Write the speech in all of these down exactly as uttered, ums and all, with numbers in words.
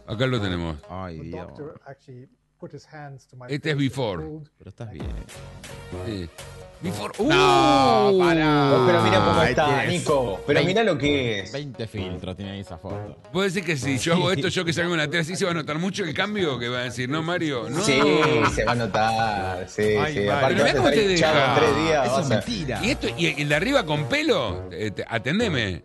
Acá lo tenemos. Ay, Dios. Este es before. Pero estás bien. Sí. Before. ¡Uh! No, pará. Oh, pero mira cómo Ahí está, tienes Nico. Pero mira lo que es. veinte filtros tiene ahí esa foto. ¿Puedo decir que si yo hago esto, yo que salgo en la tele así, se va a notar mucho el cambio? Que va a decir, no, Mario, no. Sí, se va a notar. Sí, Ay, sí. Mario. Aparte Pero vas a mirá cómo estar te hinchado deja. en tres días. Eso vas es a- mentira. ¿Y esto? ¿Y el de arriba con pelo? Eh, te- atendeme.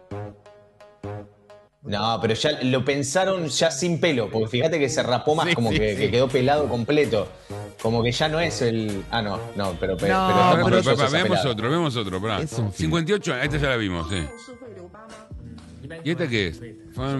No, pero ya lo pensaron ya sin pelo, porque fíjate que se rapó más, Sí, como sí, que, sí. que quedó pelado completo. Como que ya no es el. Ah, no, no, pero, pero, No, pero está A más ver, pero- brilloso papá, esa veamos pelada. otro, veamos otro. Pará. Es un film. cincuenta y ocho, esta ya la vimos, sí. ¿Y esta qué es? Fan-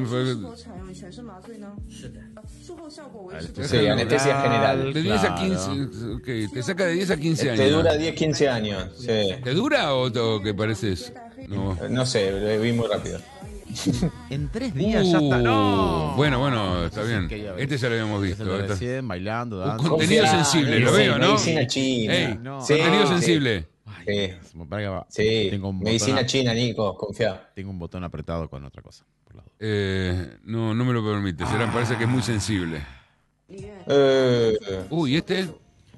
Sí, anestesia general. De diez a Claro. quince, ok, te saca de diez a quince años. Te dura diez, quince años. Sí. ¿Te dura o to- qué pareces? No. No sé, lo vi muy rápido. En tres días ya está. Uh, No. Bueno, bueno, está Eso bien. quería ver. Este ya lo habíamos Es visto. el Esta- recién bailando, Un dando. contenido Confiá, sensible, lo sí, veo, ¿no? medicina china. Ey, no. Sí, contenido sí. sensible. Ay, Sí. Dios, me parece que va- Sí, Tengo un medicina botón, china, Nico, confía. tengo un botón apretado con otra cosa. Por la duda. Eh, no, no me lo permite. Será, parece que es muy sensible. Eh, Uy, este.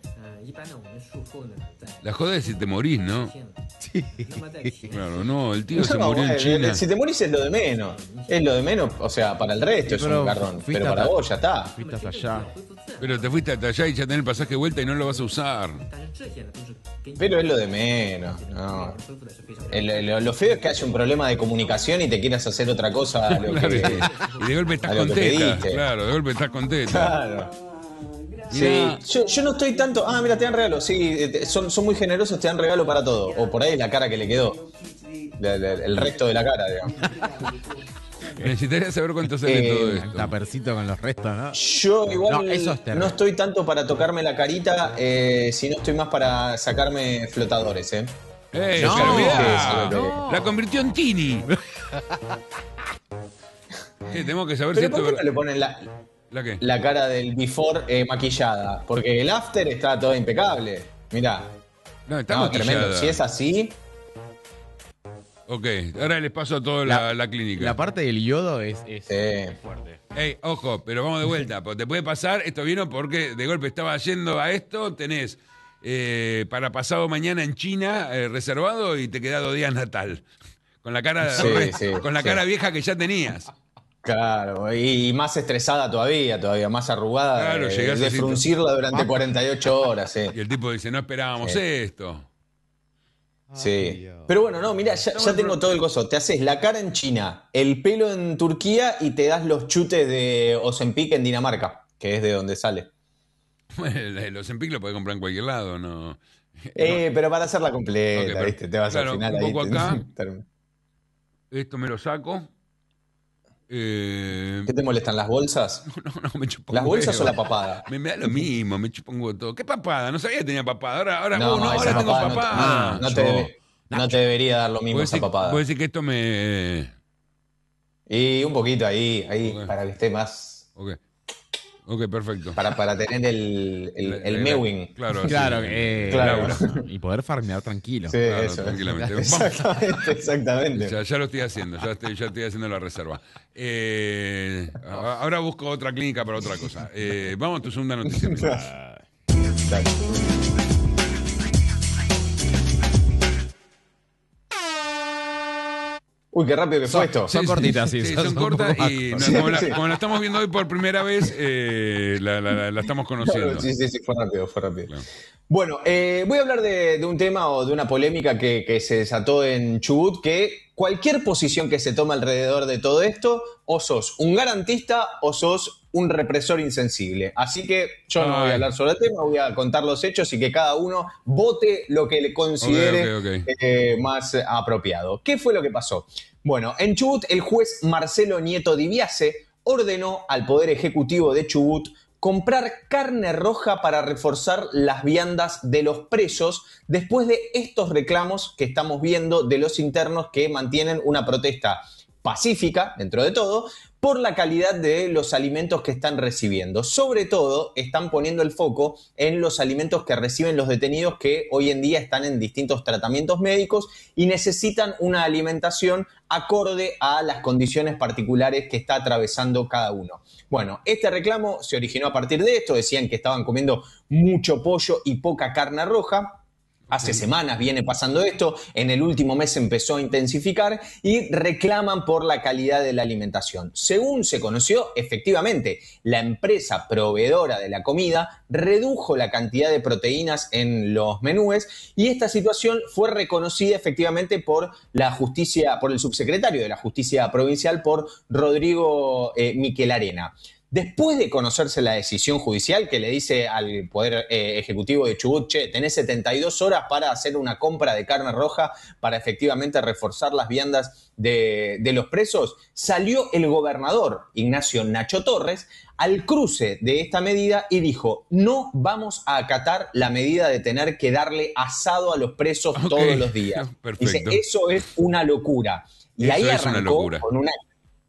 La joda es si te morís, ¿no? Sí. Claro, no, el tío se no, murió en bueno, China. Si te morís es lo de menos. Es lo de menos, o sea, para el resto es Pero un garrón. fuiste Pero para hasta- vos ya está. Fuiste hasta allá. Pero te fuiste hasta allá y ya tenés el pasaje de vuelta y no lo vas a usar. Pero es lo de menos. No. El- lo, lo feo es que haya un problema de comunicación y te quieras hacer otra cosa. a lo Claro, que- y de golpe estás a lo con que teta. pediste. Claro, de golpe estás con teta. Claro. Sí, Mirá. yo, yo no estoy tanto. Ah, mira, te dan regalo. Sí, eh, te- son, son muy generosos, te dan regalo para todo. O por ahí la cara que le quedó. La- la- el resto de la cara, digamos. Necesitaría saber cuánto sale Eh, todo El esto. tapercito con los restos, ¿no? Yo igual No, eso es terrible. no estoy tanto para tocarme la carita, eh, sino estoy más para sacarme flotadores, ¿eh? ¡Eh, No, pero mirá! sí, sí, sí. La convirtió en Tini. Eh, tenemos que saber si Pero esto ¿por es qué no verdad. le ponen la, ¿La qué? la cara del before eh, maquillada? Porque el after está todo impecable. Mirá. No, está No, maquillada. tremendo. Si es así, Ok, ahora les paso a toda la, la clínica. La parte del yodo es, es Sí. fuerte. Ey, ojo, pero vamos de vuelta. Porque te puede pasar, esto vino porque de golpe estaba yendo a esto, tenés eh, para pasado mañana en China eh, reservado y te queda dos días natal. Con la cara, Sí, re- sí, con la sí. cara vieja que ya tenías. claro. Y, y más estresada todavía, todavía más arrugada. Claro, de, llegás de así, fruncirla durante cuarenta y ocho horas, sí. Y el tipo dice, no esperábamos Sí. esto. Sí. Pero bueno, no, mira, ya, ya tengo todo el gozo. Te haces la cara en China, el pelo en Turquía y te das los chutes de Ozempic en Dinamarca, que es de donde sale. Los Empic lo podés comprar en cualquier lado, ¿no? Eh, pero para hacerla completa, Ok, pero- ¿viste? Te vas claro, al final un ahí. poco te- acá. term- Esto me lo saco. Eh, ¿Qué te molestan, las bolsas? no, no, me chupa un ¿Las bolsas huevo. o la papada? Me, me da lo mismo, me chupa un huevo todo. ¿Qué papada? No sabía que tenía papada. Ahora, ahora, No, uh, no, esa ahora tengo papada no te- papada. no, no te debe- no te debería dar lo mismo ¿Puedes esa decir, papada. puedes decir que esto me... Y un poquito ahí, ahí, Ok. para que esté más. Ok, ok, perfecto. Para, para tener el, el, La- el la- mewing. Claro, Claro, sí. eh, Claro. y poder farmear tranquilo. Sí, Claro, eso. tranquilamente. Exactamente, exactamente. Ya, ya lo estoy haciendo, ya estoy, ya estoy haciendo la reserva. Eh, a- ahora busco otra clínica para otra cosa. Eh, vamos a tu segunda noticia. Dale. Uy, qué rápido que fue esto. Son cortitas, sí, son son un cortas poco y más no, como, la, como la estamos viendo hoy por primera vez, eh, la, la- la- la estamos conociendo. Sí, sí, sí, fue rápido, fue rápido. Claro. Bueno, eh, voy a hablar de, de un tema o de una polémica que, que se desató en Chubut, que cualquier posición que se tome alrededor de todo esto, o sos un garantista o sos un represor insensible. Así que yo no Ay. voy a hablar sobre el tema, voy a contar los hechos y que cada uno vote lo que le considere Ok, ok, ok. eh, más apropiado. ¿Qué fue lo que pasó? Bueno, en Chubut el juez Marcelo Nieto Dibiase ordenó al Poder Ejecutivo de Chubut comprar carne roja para reforzar las viandas de los presos después de estos reclamos que estamos viendo de los internos que mantienen una protesta pacífica, dentro de todo, por la calidad de los alimentos que están recibiendo. Sobre todo, están poniendo el foco en los alimentos que reciben los detenidos que hoy en día están en distintos tratamientos médicos y necesitan una alimentación acorde a las condiciones particulares que está atravesando cada uno. Bueno, este reclamo se originó a partir de esto, decían que estaban comiendo mucho pollo y poca carne roja. Hace semanas viene pasando esto, en el último mes empezó a intensificar y reclaman por la calidad de la alimentación. Según se conoció, efectivamente, la empresa proveedora de la comida redujo la cantidad de proteínas en los menúes y esta situación fue reconocida efectivamente por la justicia, por el subsecretario de la Justicia Provincial, por Rodrigo eh, Miquelarena. Después de conocerse la decisión judicial que le dice al Poder eh, Ejecutivo de Chubut, che, tenés setenta y dos horas para hacer una compra de carne roja para efectivamente reforzar las viandas de, de los presos, salió el gobernador Ignacio Nacho Torres al cruce de esta medida y dijo, no vamos a acatar la medida de tener que darle asado a los presos okay. todos los días. Perfecto. Dice, eso es una locura. Y eso ahí es arrancó una locura. con una...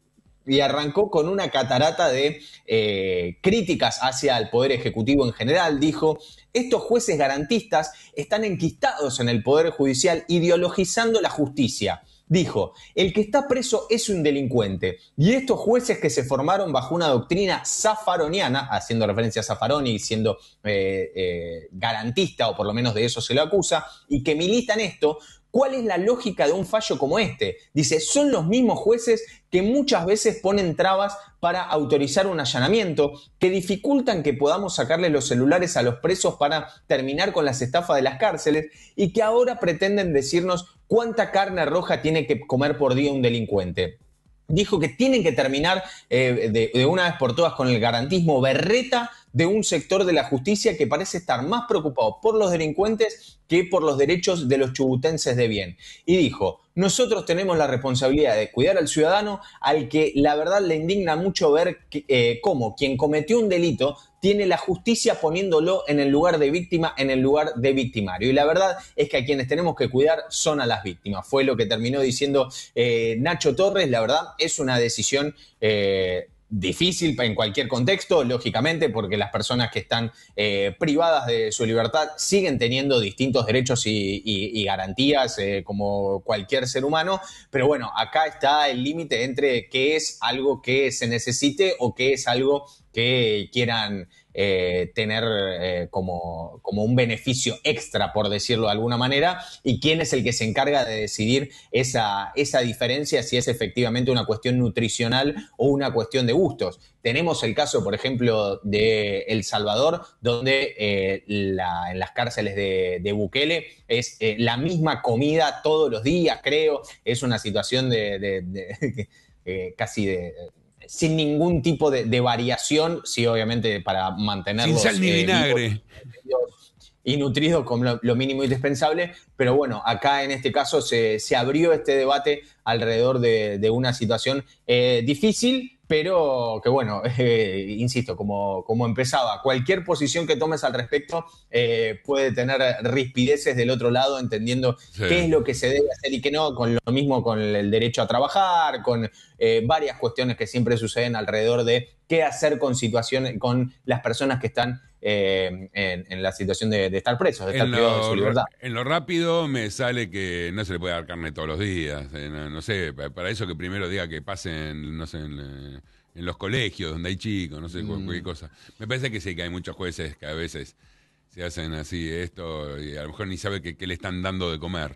Y arrancó con una catarata de eh, críticas hacia el Poder Ejecutivo en general. Dijo, estos jueces garantistas están enquistados en el Poder Judicial ideologizando la justicia. Dijo, el que está preso es un delincuente. Y estos jueces que se formaron bajo una doctrina zafaroniana, haciendo referencia a Zaffaroni y siendo eh, eh, garantista, o por lo menos de eso se lo acusa, y que militan esto, ¿cuál es la lógica de un fallo como este? Dice, son los mismos jueces que muchas veces ponen trabas para autorizar un allanamiento, que dificultan que podamos sacarle los celulares a los presos para terminar con las estafas de las cárceles y que ahora pretenden decirnos cuánta carne roja tiene que comer por día un delincuente. Dijo que tienen que terminar eh, de, de una vez por todas con el garantismo berreta de un sector de la justicia que parece estar más preocupado por los delincuentes que por los derechos de los chubutenses de bien. Y dijo, nosotros tenemos la responsabilidad de cuidar al ciudadano al que la verdad le indigna mucho ver que, eh, cómo quien cometió un delito tiene la justicia poniéndolo en el lugar de víctima, en el lugar de victimario. Y la verdad es que a quienes tenemos que cuidar son a las víctimas. Fue lo que terminó diciendo eh, Nacho Torres. La verdad es una decisión eh, difícil en cualquier contexto, lógicamente, porque las personas que están eh, privadas de su libertad siguen teniendo distintos derechos y, y, y garantías eh, como cualquier ser humano, pero bueno, acá está el límite entre qué es algo que se necesite o qué es algo que quieran eh, tener eh, como, como un beneficio extra, por decirlo de alguna manera, y quién es el que se encarga de decidir esa, esa diferencia, si es efectivamente una cuestión nutricional o una cuestión de gustos. Tenemos el caso, por ejemplo, de El Salvador, donde eh, la, en las cárceles de, de Bukele es eh, la misma comida todos los días, creo. Es una situación de, de, de eh, casi de... sin ningún tipo de, de variación, sí, obviamente para mantenerlos sin sal ni eh, vinagre vivos y nutridos con lo, lo mínimo indispensable, pero bueno, acá en este caso se, se abrió este debate alrededor de, de una situación eh, difícil, pero que bueno, eh, insisto, como, como empezaba, cualquier posición que tomes al respecto eh, puede tener rispideces del otro lado, entendiendo sí. qué es lo que se debe hacer y qué no, con lo mismo con el derecho a trabajar, con eh, varias cuestiones que siempre suceden alrededor de qué hacer con situaciones, con las personas que están eh, en, en la situación de, de estar presos, de estar en privados lo, de su libertad. En lo rápido me sale que no se le puede dar carne todos los días, eh, no, no sé, para eso que primero diga que pasen, no sé, en, en los colegios donde hay chicos, no sé, mm. cualquier cosa. Me parece que sí, que hay muchos jueces que a veces se hacen así esto y a lo mejor ni sabe qué le están dando de comer.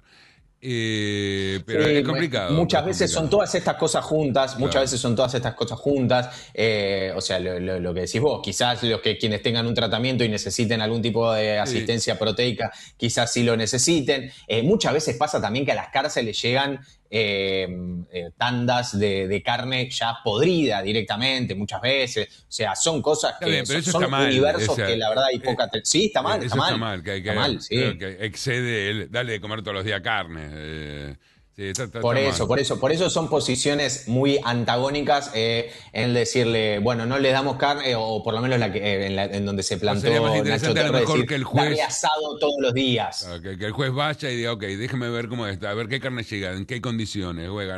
Eh, pero sí, es complicado. Muchas es veces complicado. son todas estas cosas juntas, claro. muchas veces son todas estas cosas juntas. Eh, o sea, lo, lo, lo que decís vos, quizás los que quienes tengan un tratamiento y necesiten algún tipo de asistencia sí. proteica, quizás sí lo necesiten. Eh, muchas veces pasa también que a las cárceles llegan eh, eh, tandas de, de carne ya podrida directamente, muchas veces. O sea, son cosas que bien, son, son mal, universos esa, que la verdad hay poca... Eh, sí, está mal, está mal. Está mal, que, que, está mal sí. que excede el dale de comer todos los días carne. Eh, sí, está, está, por está eso, mal. por eso, por eso son posiciones muy antagónicas eh, en decirle, bueno, no le damos carne, o por lo menos la que, eh, en, la, en donde se plantó sería más interesante Nacho a lo mejor decir, que el juez darle asado todos los días. Que, que el juez vaya y diga, ok, déjeme ver cómo está, a ver qué carne llega, en qué condiciones, juegan,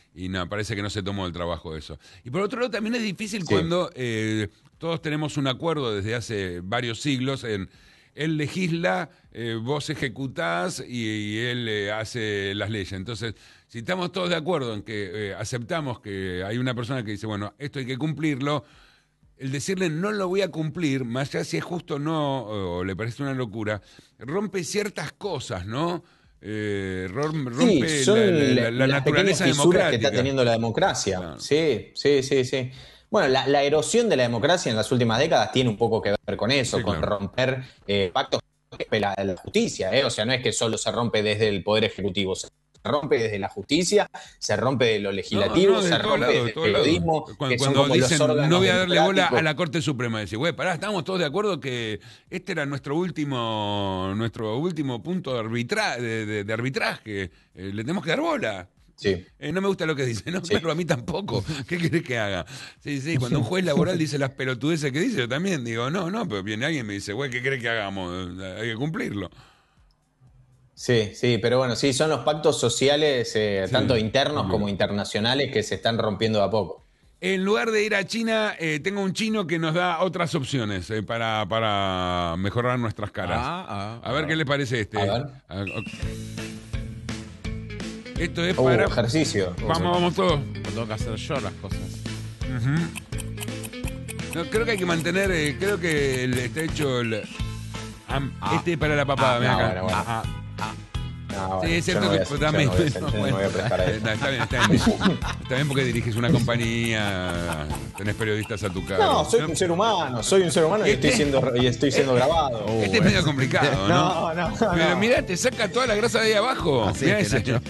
y no, parece que no se tomó el trabajo de eso. Y por otro lado, también es difícil Sí. cuando eh, todos tenemos un acuerdo desde hace varios siglos en él legisla, eh, vos ejecutás y, y él eh, hace las leyes. Entonces, si estamos todos de acuerdo en que eh, aceptamos que hay una persona que dice, bueno, esto hay que cumplirlo, el decirle no lo voy a cumplir, más allá si es justo o no, o le parece una locura, rompe ciertas cosas, ¿no? Eh, rom- rompe Sí, son la, la- la las naturaleza pequeñas fisuras que democrática. está teniendo la democracia. Claro. Sí, sí, sí, sí. Bueno, la, la erosión de la democracia en las últimas décadas tiene un poco que ver con eso, Sí, con claro. romper eh, pactos de la, la justicia, ¿eh? O sea, no es que solo se rompe desde el Poder Ejecutivo, se rompe desde la justicia, se rompe de lo legislativo, No, no, de se todo rompe lado, desde de el todo lado. periodismo, Cuando, que son cuando como los dicen órganos no voy a darle bola democráticos. a la Corte Suprema, decir, güey, pará, estamos todos de acuerdo que este era nuestro último, nuestro último punto de, arbitra de, de- de arbitraje, eh, le tenemos que dar bola. Sí. Eh, no me gusta lo que dice, no, Sí. claro, a mí tampoco. ¿Qué querés que haga? Sí, sí, cuando un juez laboral dice las pelotudeces que dice, yo también digo, no, no, pero viene alguien y me dice, güey, ¿qué querés que hagamos? Hay que cumplirlo. Sí, sí, pero bueno, sí, son los pactos sociales, eh, Sí. tanto internos Ujú. como internacionales, que se están rompiendo de a poco. En lugar de ir a China, eh, tengo un chino que nos da otras opciones eh, para, para mejorar nuestras caras. Ah, ah, a ver ah. qué le parece este. A ver. Ah, ok. Esto es Uh, para... ejercicio. Vamos, vamos todos. O tengo que hacer yo las cosas. No, creo que hay que mantener, eh, creo que el- está hecho el... am- Ah. este es para la papada, Ah, ven no, acá. bueno, bueno. Ah, ah. No, bueno, Sí, es yo cierto no voy que a- yo también. no voy a- no me voy a prestar a eso. Está, está bien, está bien. Está bien porque diriges una compañía, tenés periodistas a tu cargo. No, soy un ser humano, soy un ser humano y estoy siendo, y estoy siendo grabado. Este es medio complicado, ¿no? No, no, Pero no. mirá, te saca toda la grasa de ahí abajo. Así Mirá que, ese. Nacho.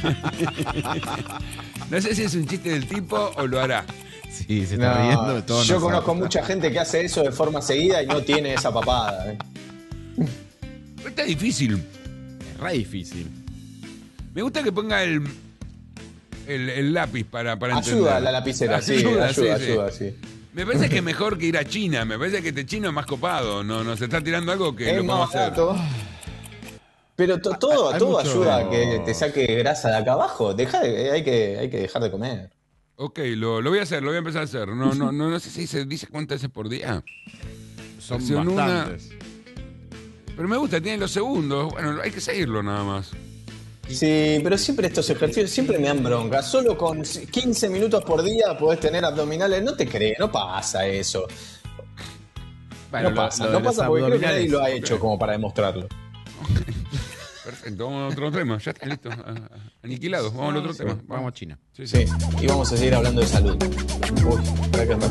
No sé si es un chiste del tipo o lo hará. Sí, se está No, riendo de todo. yo no conozco sabe. mucha gente que hace eso de forma seguida y no tiene esa papada. ¿eh? Pero está difícil. Es re difícil. Me gusta que ponga el, el, el lápiz para, para entender. Ayuda a la lapicera, sí, ayuda, sí, ayuda, sí. sí. Me parece que es mejor que ir a China. Me parece que este chino es más copado. No, nos está tirando algo que Es lo más podemos hacer. barato. Pero to- todo, Hay todo mucho- ayuda a que te saque grasa de acá abajo. Deja de- hay, que, hay que dejar de comer. Ok, lo, lo voy a hacer, lo voy a empezar a hacer. No, no, no, no sé si se dice cuántas veces por día. Son Acción una. bastantes. Pero me gusta, tiene los segundos. Bueno, hay que seguirlo nada más. Sí, pero siempre estos ejercicios siempre me dan bronca. Solo con quince minutos por día podés tener abdominales. No te crees, no pasa eso. Bueno, no lo- pasa, lo de no los pasa porque creo que nadie abdominales. lo ha hecho como para demostrarlo. Perfecto, vamos a otro tema. Ya está listo. Ah, ah, Aniquilado. Vamos al otro Sí, tema. Vamos a China. Sí, sí. Sí, y vamos a seguir hablando de salud. Uy, para que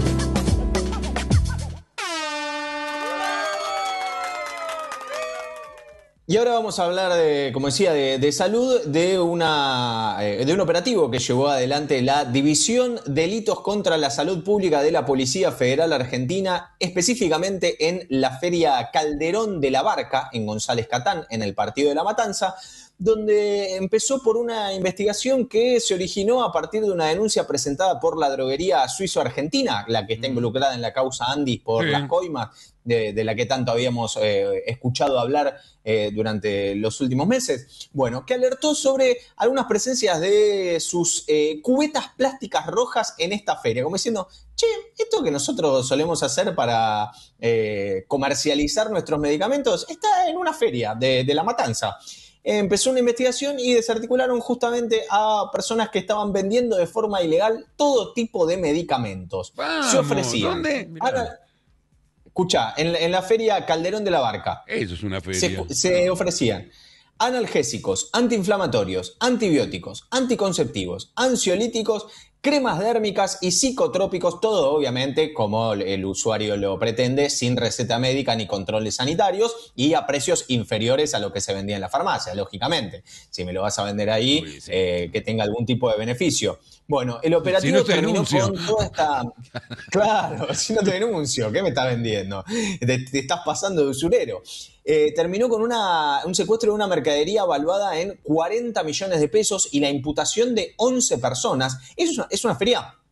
Y ahora vamos a hablar de, como decía, de, de salud, de, una, eh, de un operativo que llevó adelante la División Delitos contra la Salud Pública de la Policía Federal Argentina, específicamente en la Feria Calderón de la Barca, en González Catán, en el Partido de la Matanza, donde empezó por una investigación que se originó a partir de una denuncia presentada por la droguería suizo-argentina, la que está involucrada en la causa Andis por Sí. las coimas, de, de la que tanto habíamos eh, escuchado hablar eh, durante los últimos meses. Bueno, que alertó sobre algunas presencias de sus eh, cubetas plásticas rojas en esta feria, como diciendo, che, esto que nosotros solemos hacer para eh, comercializar nuestros medicamentos está en una feria de, de La Matanza. Empezó una investigación y desarticularon justamente a personas que estaban vendiendo de forma ilegal todo tipo de medicamentos. Vamos, Se ofrecían. ¿dónde? Mirá. Ahora, escucha, en, la- en la feria Calderón de la Barca Eso es una feria. se, se ofrecían analgésicos, antiinflamatorios, antibióticos, anticonceptivos, ansiolíticos, cremas dérmicas y psicotrópicos, todo obviamente como el usuario lo pretende, sin receta médica ni controles sanitarios y a precios inferiores a lo que se vendía en la farmacia, lógicamente. Si me lo vas a vender ahí, Uy, sí. eh, que tenga algún tipo de beneficio. Bueno, el operativo Si no te terminó denuncio. con toda esta... Claro, si no te denuncio, ¿qué me estás vendiendo? Te, te estás pasando de usurero. Eh, terminó con una, un secuestro de una mercadería valuada en cuarenta millones de pesos y la imputación de once personas. Eso es una, es una feria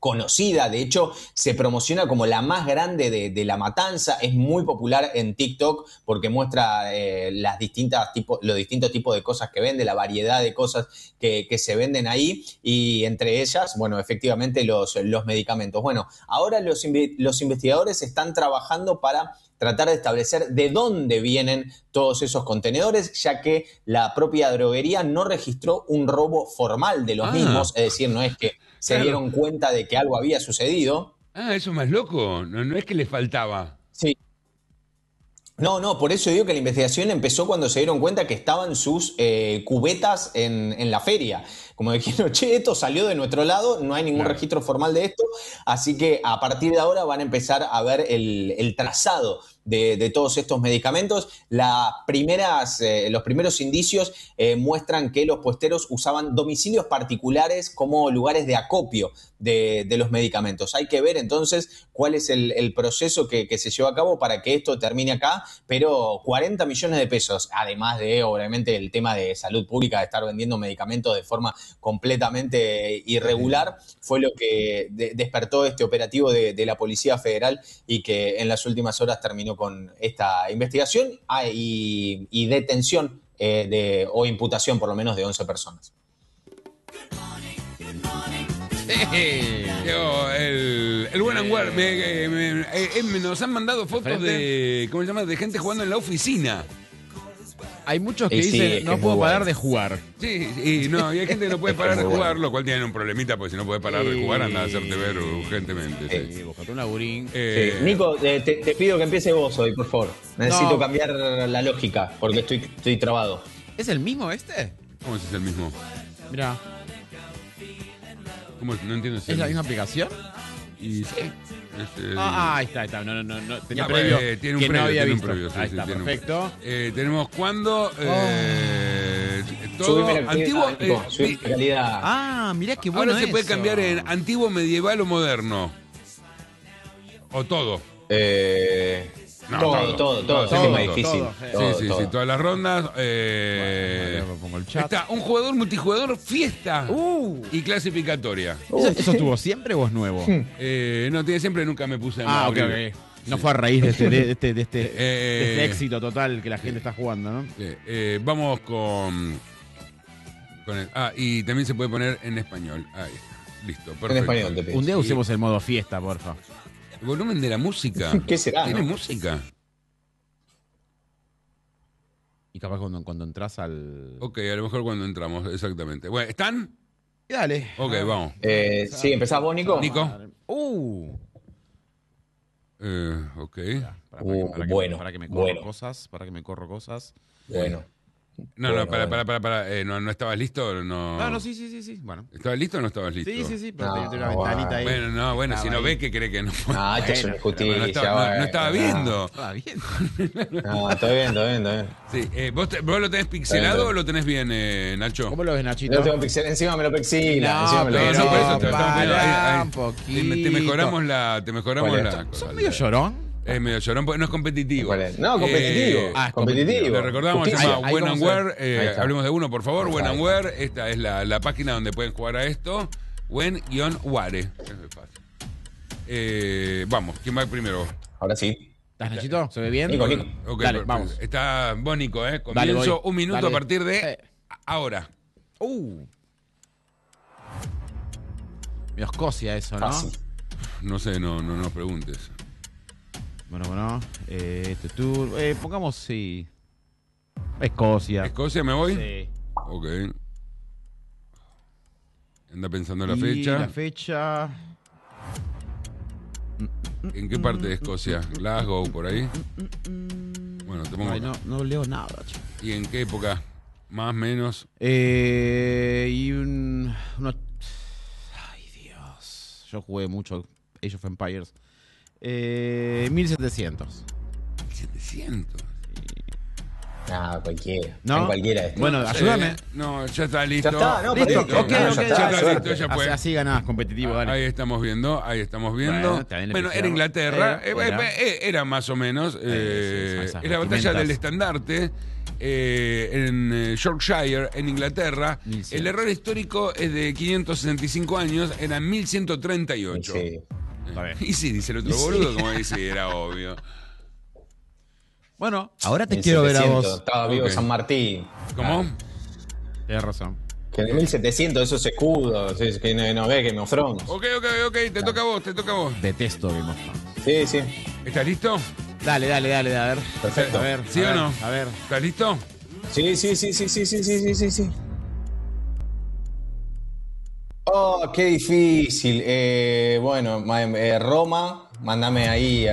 conocida, de hecho se promociona como la más grande de, de La Matanza, es muy popular en TikTok porque muestra eh, las distintas tipo, los distintos tipos de cosas que vende, la variedad de cosas que, que se venden ahí y entre ellas, bueno, efectivamente los, los medicamentos. Bueno, ahora los, los investigadores están trabajando para tratar de establecer de dónde vienen todos esos contenedores, ya que la propia droguería no registró un robo formal de los Ah. mismos, es decir, no es que se Claro. dieron cuenta de que algo había sucedido. Ah, eso es más loco. No, no es que le faltaba. Sí. No, no, por eso digo que la investigación empezó cuando se dieron cuenta que estaban sus eh, cubetas en, en la feria. Como dijeron, che, esto salió de nuestro lado, no hay ningún Claro. registro formal de esto, así que a partir de ahora van a empezar a ver el, el trazado de, de todos estos medicamentos. Las primeras, eh, los primeros indicios eh, muestran que los puesteros usaban domicilios particulares como lugares de acopio de, de los medicamentos. Hay que ver entonces cuál es el, el proceso que, que se llevó a cabo para que esto termine acá, pero cuarenta millones de pesos, además de obviamente el tema de salud pública, de estar vendiendo medicamentos de forma completamente irregular, fue lo que de- despertó este operativo de, de la Policía Federal y que en las últimas horas terminó con esta investigación ah, y, y detención eh, de, o imputación por lo menos de once personas. Yo, el, el buen Anguar, me, me- eh, eh, me- nos han mandado fotos ¿Frente? de, ¿cómo se llama? De gente jugando en la oficina. Hay muchos que Y sí, dicen, es que no es puedo muy parar bueno. de jugar. Sí, y no, y hay gente que no puede Es que parar es de muy jugar, bueno. lo cual tiene un problemita, porque si no puede parar de jugar, anda a hacerte ver Sí. urgentemente. sí. Sí, búscate un laburín. Eh, Sí. Nico, eh, te, te pido que empieces vos hoy, por favor. Necesito No. cambiar la lógica porque estoy, estoy trabado. ¿Es el mismo este? ¿Cómo es el mismo? Mira, ¿Cómo es? No entiendo. si ¿es la el misma aplicación? Y sí. es el- Ah, ahí está, ahí está. No, no, no, no. Tenía Ah, previo eh, tiene un que previo, no había tiene un visto. previo, sí, ahí sí, está, tiene un- perfecto. Eh, tenemos cuando. Eh, todo Subime la antiguo. calidad, Nico, eh, subime la calidad. Ah, mirá qué bueno ahora se puede eso. cambiar en antiguo, medieval o moderno. O todo. Eh, No, todo, todo. todo, todo, Todo, es más todo, difícil. todo, eh. Todo, sí, sí, todo. sí. Todas las rondas. Eh, Bueno, pongo el chat. está un jugador multijugador fiesta Uh. y clasificatoria. ¿Eso, eso estuvo siempre o es nuevo? Eh, no tiene siempre, nunca me puse en Ah, la ok, horrible. ok. No fue a raíz de este, de este, de este, de Eh, este éxito total que la gente está jugando, ¿no? Eh, eh, vamos con, con el- ah, y también se puede poner en español. Ahí está. Listo, perfecto. En español te pido. Un día usemos el modo fiesta, porfa. El volumen de la música. ¿Qué será, ¿Tiene no? música? Y capaz cuando, cuando entras al... Ok, a lo mejor cuando entramos, exactamente. Bueno, ¿están? Dale. Ok, vamos. Eh, sí, ¿empezás vos, Nico? Nico. Uh. Eh, ok. Para, para Uh, que, para que- bueno, para que me corro bueno. cosas, para que me corro cosas. Bueno. No, Bueno, no, para, bueno. para, para, para. Eh, no, ¿no estabas listo? No. Ah, no, sí, sí, sí, sí. Bueno. ¿Estabas listo o no estabas listo? Sí, sí, sí, pero No, te- tengo una bueno. ventanita ahí. Bueno, no, bueno, si Estaba no ahí. ve que cree que no. Ah, esto es una Bueno, injusticia. no, estaba, no- bueno, no estaba no. viendo. Estaba bien. No, está bien, está bien, está bien. Sí, eh, ¿vos, te- ¿vos lo tenés pixelado Bien, o lo tenés bien, eh, Nacho? ¿Cómo lo ves, Nachito? No tengo pixel, encima me lo pixila. No, encima me lo No, pero no, por eso pixila. te, estamos viendo. Ahí, pará ahí. un Te, te mejoramos la. Te mejoramos ¿Cuál es? la cosa. ¿Sos medio llorón? Es medio llorón porque no es competitivo. ¿Cuál es? No, competitivo. Eh, Ah, es competitivo. Le recordamos, se Justicia. llama Ahí When and vamos a Where. ver. eh, Ahí está. hablemos de uno, por favor. Ahí When está. and Where. Esta es la, la página donde pueden jugar a esto. When-Ware. Eso es fácil. Eh, vamos, ¿quién va primero? Ahora sí. ¿Estás, Nachito? ¿Se ve bien? Nico, Nico. Ok, Dale, perfecto. vamos. Está Bónico, ¿eh? Dale, Comienzo voy. un minuto Dale. a partir de Eh. ahora. Uh. Medio Escocia eso, ¿no? Fácil. No sé, no, no nos preguntes. Bueno, bueno. Eh, tu tour. Eh, pongamos, sí. Escocia. ¿Escocia me voy? Sí. Ok. Anda pensando la Y fecha. La fecha. ¿En qué parte de Escocia? Glasgow, por ahí. Bueno, te pongo Ay, acá. no, no leo nada, chico. ¿Y en qué época? Más, menos. Eh, y un. uno- ay, Dios. Yo jugué mucho Age of Empires. Eh, mil setecientos. setecientos. Nada, cualquiera. ¿No? En cualquiera de Bueno, No sé. ayúdame. No, ya está listo. Ya está, no, Listo, listo. ok, No, ok, ya ya está, está suerte. listo, ya fue. Así, así ganás competitivo, dale. Ahí estamos viendo, ahí estamos viendo. Bueno, también le Bueno, puse era la- Inglaterra, eh, eh, era. eh, eh, era más o menos. eh, sí, sí, esas es la batalla vestimentas. del estandarte. eh, en eh, Yorkshire, en Inglaterra. mil cien. El error histórico es de quinientos sesenta y cinco años, era mil ciento treinta y ocho. Sí. Está bien. Y sí, dice el otro Y sí. boludo, como dice, era obvio. Bueno, ahora te quiero ver a mil setecientos, vos. Estaba vivo Ok. San Martín. ¿Cómo? Tienes razón. Que en mil setecientos esos escudos, es que no, no ve Game of Thrones. Ok, ok, ok, te toca a vos, te toca a vos. Detesto Game of Thrones. Sí, sí. ¿Estás listo? Dale, dale, dale, a ver. Perfecto. A ver, ¿Sí a o ver, no? A ver. ¿Estás listo? Sí, sí, sí, sí, sí, sí, sí, sí, sí, sí. Oh, qué difícil. Eh, bueno, ma- eh, Roma, mándame ahí